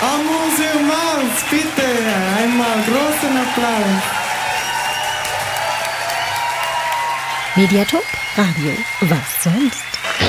Amuse bitte, einmal großen Applaus. Mediatalk Radio, was sonst?